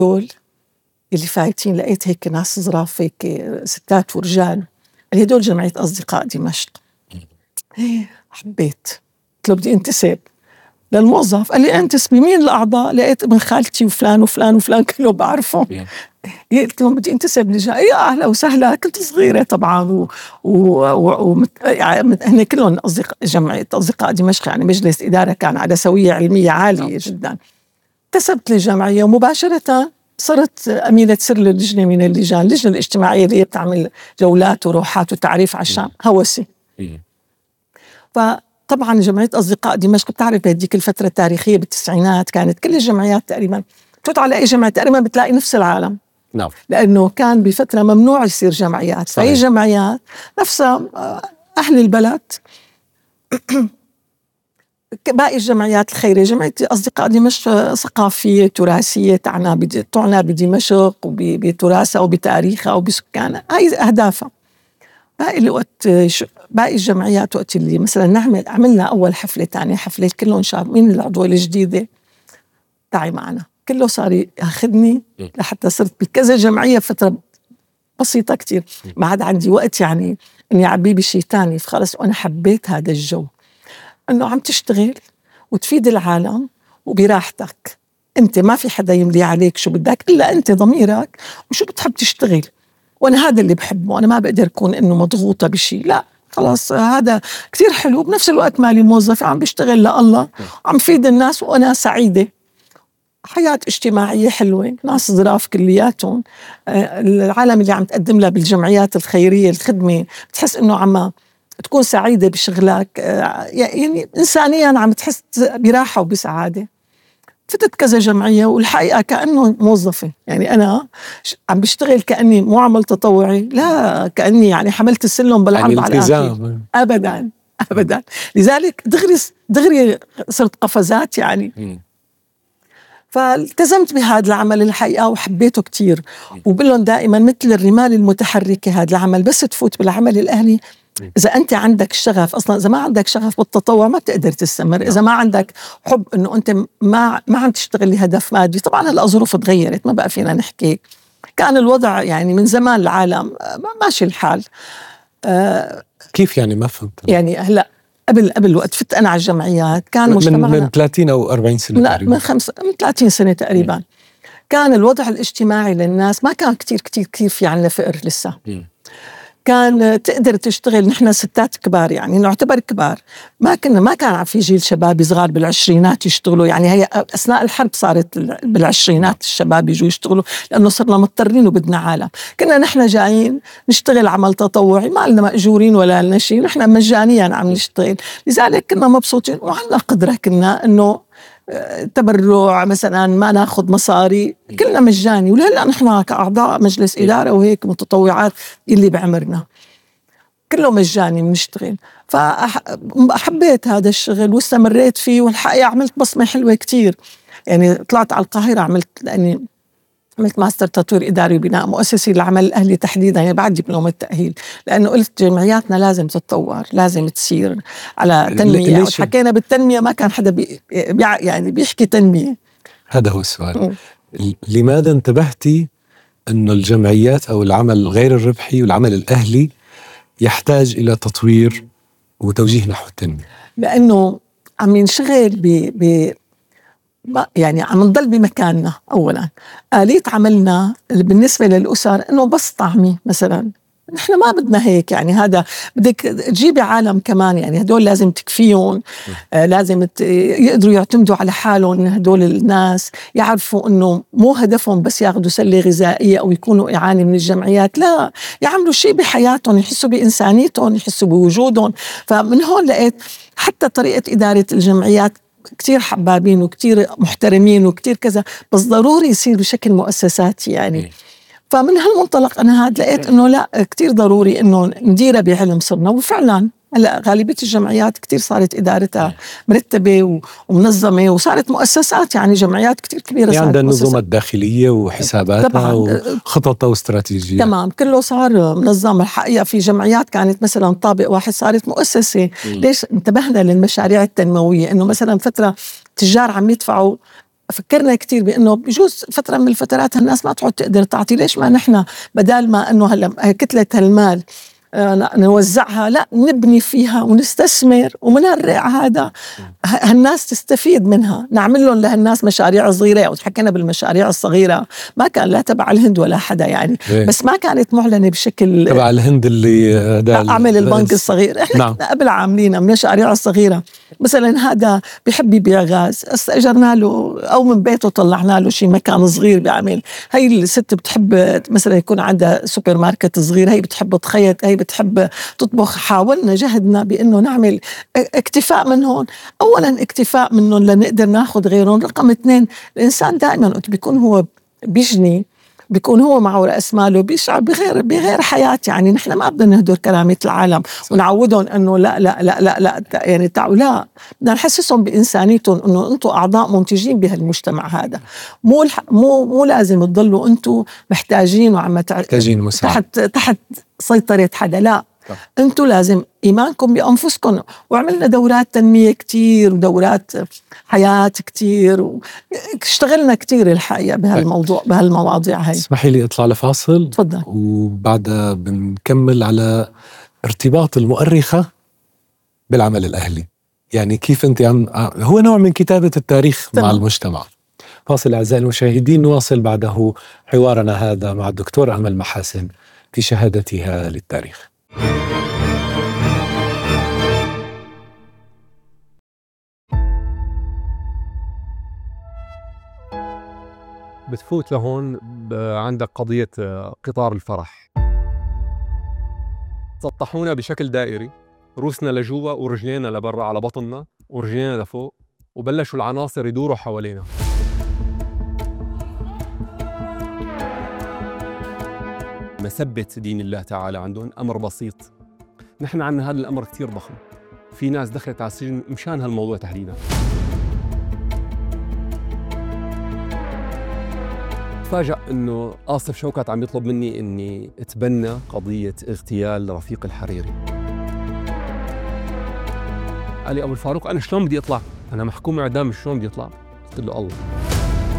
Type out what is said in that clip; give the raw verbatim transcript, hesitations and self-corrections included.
دول اللي فايتين لقيت هيك ناس ظراف هيك ستات ورجال، اللي هدول جمعية أصدقاء دمشق. حبيت، قلت له بدي انتسب للموظف. قال لي انتسبي مين الأعضاء؟ لقيت ابن خالتي وفلان وفلان وفلان كله بعرفهم. قلت لهم بدي انتسب لجمعية. يا أهلا وسهلا. كنت صغيرة طبعا و... و... و... يعني هن كلهم أصدقاء جمعية أصدقاء دمشق، يعني مجلس إدارة كان على سوية علمية عالية جدا. انتسبت للجمعية ومباشرة صرت أمينة سر للجنة من اللجان، اللجنة الاجتماعية اللي بتعمل جولات وروحات وتعريف على الشام، هوسي. فطبعا جمعية أصدقاء دمشق بتعرف بهديك الفترة التاريخية بالتسعينات كانت كل الجمعيات تقريبا تفوت على أي جمعية تقريبا بتلاقي نفس العالم. نعم. لأنه كان بفترة ممنوع يصير جمعيات، فهي جمعيات نفسها أهل البلد. باقي الجمعيات الخيرية، جمعية أصدقاء دمشق ثقافية تراثية تعنى تعنى بدمشق وبتراثها وبتاريخها وبسكانها، هاي أهدافها. باقي الوقت باقي الجمعيات وقت اللي مثلا نعمل عملنا أول حفلة تانية حفلة كلهم شاب، مين العضوة الجديدة تعي معنا، كله صار ياخذني لحتى صرت بكذا جمعية فترة بسيطة كتير، ما عاد عندي وقت يعني إني أعبيه بشي تاني. فخلص وأنا حبيت هذا الجو، إنه عم تشتغل وتفيد العالم وبراحتك، أنت ما في حدا يملي عليك شو بدك إلا أنت ضميرك وشو بتحب تشتغل. وأنا هذا اللي بحبه، أنا ما بقدر أكون إنه مضغوطة بشي، لا خلاص هذا كتير حلو. بنفس الوقت مالي موظفة عم بشتغل لله، عم فيد الناس وأنا سعيدة. حياة اجتماعية حلوة، ناس ظراف كلياتهم. العالم اللي عم تقدم لها بالجمعيات الخيرية الخدمة بتحس إنه عم تكون سعيدة بشغلك، يعني إنسانيا عم تحس براحة وبسعادة. فتت كذا جمعية والحقيقة كأنه موظفة، يعني أنا عم بشتغل كأني مو عمل تطوعي، لا كأني يعني حملت السلم بالعرض على الآخر. أبدا أبدا. لذلك دغري دغري صرت قفزات يعني. فالتزمت بهذا العمل الحقيقة وحبيته كتير، وبقولهم دائما مثل الرمال المتحركة هذا العمل، بس تفوت بالعمل الأهلي إذا أنت عندك شغف. أصلا إذا ما عندك شغف بالتطوع ما بتقدر تستمر. إذا ما عندك حب إنه أنت ما ما عم تشتغل لهدف مادي. طبعا هلا الظروف تغيرت، ما بقى فينا نحكي، كان الوضع يعني من زمان العالم ماشي الحال. آه كيف يعني؟ ما فهمت. يعني هلا قبل قبل وقت فت أنا على الجمعيات كان مجتمعنا من من ثلاثين أو أربعين سنة تقريبا. من خمس من ثلاثين سنة تقريبا. م. كان الوضع الاجتماعي للناس ما كان كتير كتير كتير في عنا فقر لسه. م. كان تقدر تشتغل، نحن ستات كبار يعني نعتبر كبار، ما كنا ما كان في جيل شباب صغار بالعشرينات يشتغلوا. يعني هي أثناء الحرب صارت بالعشرينات الشباب يجوا يشتغلوا لأنه صرنا مضطرين وبدنا عالم. كنا نحن جايين نشتغل عمل تطوعي، ما لنا مأجورين ولا لنا شيء، نحن مجانيا عم نشتغل. لذلك كنا مبسوطين وعندنا قدرة كنا إنه تبرع مثلا ما ناخذ مصاري، كلنا مجاني. ولهلا نحن كأعضاء مجلس إدارة وهيك متطوعات اللي بعمرنا كله مجاني بنشتغل. فحبيت هذا الشغل واستمريت فيه، والحقيقة عملت بصمة حلوة كتير. يعني طلعت على القاهرة، عملت لأني عملت ماستر تطوير إداري وبناء مؤسسي للعمل الأهلي تحديدا، يعني بعد دبلوم التأهيل، لأنه قلت جمعياتنا لازم تتطور، لازم تصير على تنمية. وحكينا بالتنمية ما كان حدا بي يعني بيحكي تنمية. هذا هو السؤال. م. لماذا انتبهتي أنه الجمعيات أو العمل غير الربحي والعمل الأهلي يحتاج إلى تطوير وتوجيه نحو التنمية؟ لأنه عم ينشغل ب ب يعني عم نضل بمكاننا. أولا آلية عملنا بالنسبة للأسر إنه بس طعمي مثلا، نحن ما بدنا هيك. يعني هذا بدك تجيبي عالم كمان، يعني هدول لازم تكفيهم، آه لازم يقدروا يعتمدوا على حالهم. هدول الناس يعرفوا إنه مو هدفهم بس ياخدوا سلة غذائية أو يكونوا إعانة من الجمعيات، لا يعملوا شيء بحياتهم، يحسوا بإنسانيتهم، يحسوا بوجودهم. فمن هون لقيت حتى طريقة إدارة الجمعيات كتير حبابين وكتير محترمين وكتير كذا، بس ضروري يصير بشكل مؤسساتي يعني. فمن هالمنطلق أنا هاد لقيت إنه لا كتير ضروري إنه نديرها بعلم صرنا. وفعلا هلا غالبية الجمعيات كتير صارت إدارتها مرتبة ومنظمة وصارت مؤسسات، يعني جمعيات كتير كبيرة. يعني عندها النظم الداخلية وحساباتها وخططها واستراتيجية. تمام، كله صار منظم. الحقيقة في جمعيات كانت مثلا طابق واحد صارت مؤسسة. م. ليش انتبهنا للمشاريع التنموية؟ إنه مثلا فترة تجار عم يدفعوا فكرنا كتير بأنه بجوز فترة من الفترات الناس ما تعود تقدر تعطي، ليش ما نحن بدال ما أنه هلا كتلة هالمال نوزعها، لا نبني فيها ونستثمر ومن هالريع هذا هالناس تستفيد منها، نعمل لهم لهالناس مشاريع صغيرة. وتحكينا بالمشاريع الصغيرة ما كان لا تبع الهند ولا حدا يعني إيه؟ بس ما كانت معلنة بشكل تبع الهند اللي أعمل البنك الصغير. إحنا نعم. قبل عاملين من المشاريع الصغيرة، مثلا هذا بيحب يبيع غاز، استأجرنا له أو من بيته طلعنا له شيء مكان صغير بيعمل. هاي الست بتحب مثلا يكون عندها سوبر ماركت صغير، هي بتحب تخيط، هي بتحب تطبخ. حاولنا جهدنا بأنه نعمل اكتفاء من هون، أولا اكتفاء منهم لنقدر ناخد غيرهم. رقم اثنين، الإنسان دائما بيكون هو بيجني، بيكون هو معه رأس ماله، بيشعر بغير بغير حياة. يعني نحن ما بدنا نهدر كرامة العالم ونعودهم أنه لا لا لا لا لا يعني تعالوا، لا بدنا نحسسهم بإنسانيتهم، أنه أنتم أعضاء منتجين بهالمجتمع هذا. مو مو مو لازم تضلوا أنتم محتاجين وعم محتاجين مساعدة تحت تحت سيطرة حدا، لا أنتوا لازم إيمانكم بأنفسكم. وعملنا دورات تنمية كتير ودورات حياة كتير، واشتغلنا كتير الحقيقة بهالموضوع بهالمواضيع هاي. اسمحي لي أطلع لفاصل، تفضل، وبعدها بنكمل على ارتباط المؤرخة بالعمل الأهلي. يعني كيف أنت عم هو نوع من كتابة التاريخ طبعا مع المجتمع. فاصل أعزائي المشاهدين، نواصل بعده حوارنا هذا مع الدكتور أمل محاسن في شهادتها للتاريخ. بتفوت لهون عندك قضية قطار الفرح، سطحونا بشكل دائري، روسنا لجوا ورجلينا لبرا على بطننا ورجلينا لفوق، وبلشوا العناصر يدوروا حوالينا. مسبة دين الله تعالى عندهم أمر بسيط، نحن عنا هذا الأمر كتير ضخم. في ناس دخلت على السجن مشان هالموضوع تحديدا. تفاجأ إنه آصف شوكت عم يطلب مني إني أتبنى قضية اغتيال رفيق الحريري. قال لي أبو الفاروق أنا شلون بدي أطلع؟ أنا محكوم إعدام، شلون بدي أطلع؟ قلت له الله